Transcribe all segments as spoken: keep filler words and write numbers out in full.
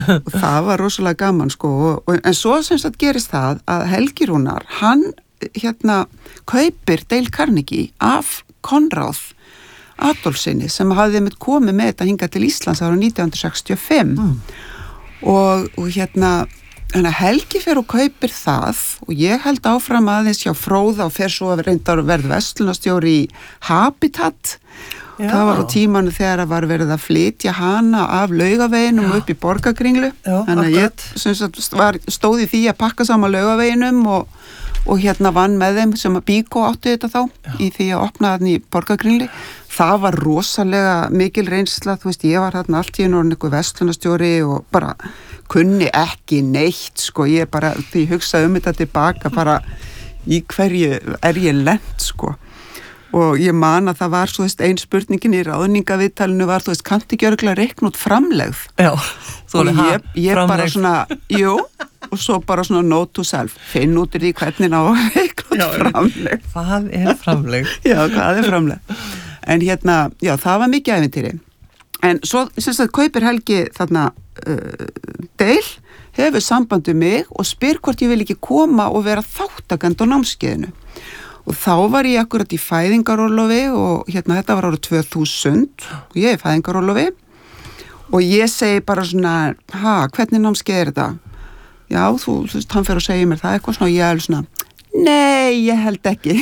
og það var rosalega gaman sko og, og, en svo sem sagt gerist það að Helgi Rúnar, hann hérna kaupir Dale Carnegie af Konráð Adolfsinni sem hafði með komið með þetta hingað til Íslands ára nítján hundruð sextíu og fimm mm. og, og hérna Þannig að Helgi fer og kaupir það og ég held áfram aðeins hjá Fróða og fer svo að reyndar að verða verslunarstjóri í Habitat. Já. Það var á tímanu þegar að var verið að flytja hana af Laugaveginum Já. Upp í Borgarkringlu. Já, Þannig að ég sem sagt, var, stóð í því að pakka saman Laugaveginum og, og hérna vann með þeim sem að Bíkó átti þetta þá Já. Í því að opna þarna í Borgarkringlu. Það var rosalega mikil reynsla, þú veist, ég var þarna allt í einu orðin einhver verslunarstjóri og bara kunni ekki neitt, sko, ég bara, því hugsaði um þetta tilbaka, bara í hverju er ég lent, sko. Og ég man að það var, svo veist, ein spurningin í ráðningaviðtalinu var, þú veist, kanntu ekki örgulega reikna út framlegð? Já, þú veist, ég, ég bara svona, jú, og svo bara svona note to self, finn út í því hvernig ná að reikna út framlegð. Hvað er framlegð? Já, hvað er framlegð? En hérna, já, það var mikið ævintýri. En svo, sem sagt, kaupir Helgi þarna uh, Dale, hefur samband um mig og spyr hvort ég vil ekki koma og vera þáttakandi á námskeiðinu. Og þá var ég akkurat í fæðingarorlofi og hérna, þetta var árið tvö þúsund og ég er fæðingarorlofi og ég segi bara svona, ha, hvernig námskeið er þetta? Já, þú, þú veist, hann fer og segir mér það eitthvað svona og ég er svona, nei, ég held ekki.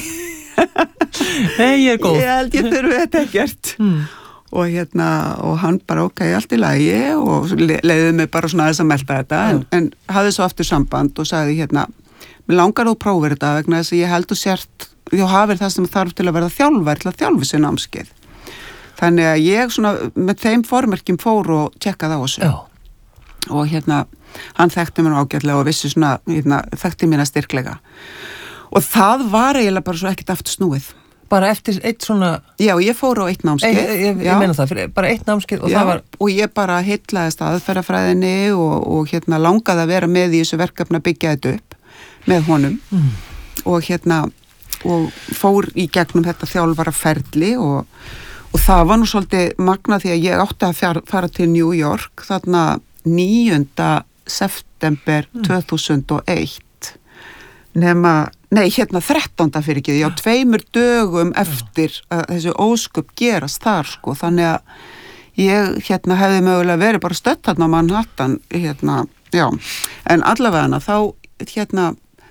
Nei, ég er góð. Ég held ég þurfi þetta ekkert. Mm. Og hérna, og hann bara, ok, allt í lagi og leiði mig bara svona aðeins að melta þetta, en, en hafði svo aftur samband og sagði hérna, mér langar þú að prófa þetta vegna þess að ég held þú sért, þú hafir það sem þarf til að verða þjálfar, til að þjálfi sér námskeið. Þannig að ég svona með þeim formerkjum fór og tjekkaði á þessu. Já. Og hérna, hann þekkti mér ágætlega og vissi svona, hérna, þekkti mér að styrklega. Og það var eiginlega bara svo ekkert aftur snúið. Bara eftir eitt svona... Já, ég fór á eitt námskeið. Ég, ég, ég meina það, fyrir, bara eitt námskeið og Já, það var... og ég bara heillaðist aðferðafræðinni og, og hérna langaði að vera með í þessu verkefni að byggja þetta upp með honum mm. og hérna og fór í gegnum þetta þjálfaraferli og, og það var nú svolítið magna því að ég átti að fjár, fara til New York þarna níunda september mm. tvö þúsund og eitt nema, nei, hérna þrettánda fyrir ekki, já, tveimur dögum eftir að þessu ósköp gerast þar, sko, þannig að ég, hérna, hefði mögulega verið bara stödd þarna á Manhattan, hérna, já, en allavega þá, hérna,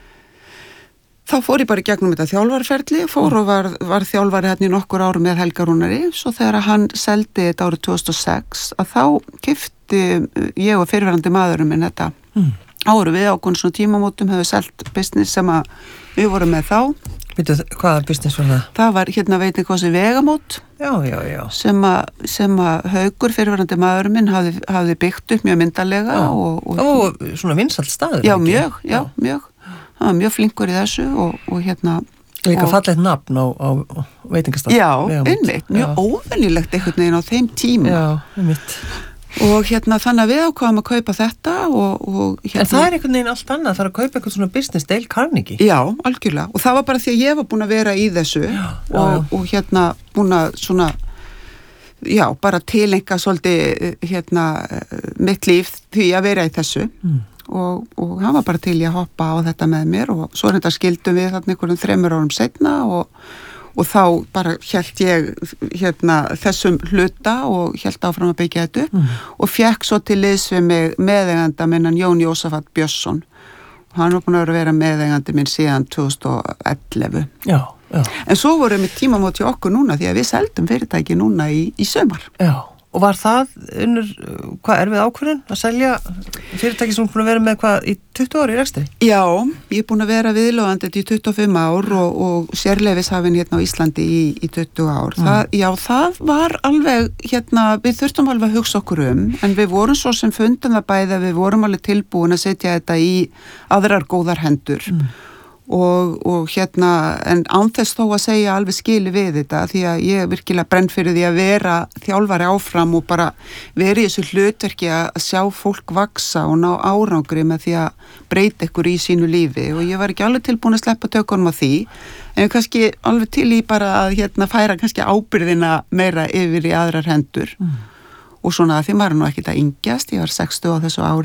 þá fór ég bara í gegnum þetta þjálfarferli, fór og var, var þjálfari hérna í nokkur árum með Helga Rúnari, svo þegar hann seldi þetta árið tvö þúsund og sex, að þá keypti ég og fyrrverandi maðurinn minn þetta, mm. áru við ákveðnum svona tímamótum hefur selt business sem að við vorum með þá. Veitu, hvaða business var það? Það var hérna veit ekki hvað sem vegamót. Já, já, já. Sem að, sem að Haukur, fyrirverandi maðurinn minn, hafði, hafði byggt upp mjög myndarlega. Já, og, og, og svona vinsæll staður. Já, mjög, já, já, mjög. Það var mjög flinkur í þessu og, og hérna... Líka fallegt nafn á, á veitingastað. Já, einmitt, mjög óvenjulegt einhvern veginn á þeim tíma. Já, einmitt. Og hérna þannig að við ákvaðum að kaupa þetta og, og hérna... En það er einhvern veginn allt annað, það er að kaupa eitthvað svona business, Dale Carnegie. Já, algjörlega. Og það var bara því að ég var búin að vera í þessu já, og, já. og hérna búin að svona, já, bara tilenga svolítið hérna mitt líf því að vera í þessu mm. og, og hann var bara til ég að hoppa á þetta með mér og svo reynda skildum við þarna einhverjum þremur árum seinna og Og þá bara hélt ég hérna, þessum hluta og hélt áfram að byggja þetta upp mm. og fekk svo til liðs við mig meðeiganda minnan Jón Jósafat Björnsson. Hann var búin að vera meðeigandi minn síðan tvö þúsund og ellefu. Já, já. En svo vorum við tímamót hjá okkur núna því að við seldum fyrirtæki núna í, í sumar. Já. Og var það unnur, hvað er við ákvörðun að selja fyrirtæki sem er búin að vera með hvað í tuttugu ári í rekstri? Já, ég er búin að vera viðlóðandi í tuttugu og fimm ár og, og sérleyfishafinn hérna á Íslandi í, í tuttugu ár. Mm. Það, já, það var alveg, hérna, við þurftum alveg að hugsa okkur um, en við vorum svo sem fundum það bæði að við vorum alveg tilbúin að setja þetta í aðrar góðar hendur. Mm. Og, og hérna, en án þess þó að segja alveg skili við þetta því að ég er virkilega brenn fyrir því að vera þjálfari áfram og bara vera í þessu hlutverki að sjá fólk vaksa og ná árangri með því að breyta ykkur í sínu lífi og ég var ekki alveg tilbúin að sleppa tökunum á því en kannski alveg til í bara að hérna færa kannski ábyrðina meira yfir í aðrar hendur mm. og svona því maður nú ekkert að yngjast, ég var sextíu á þessu ári